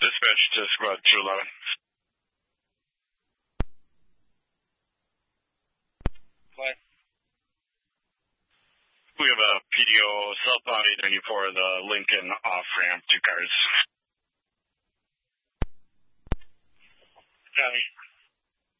Dispatch to squad 211. What? We have a PDO southbound 894, the Lincoln off-ramp, 2 cars. Copy.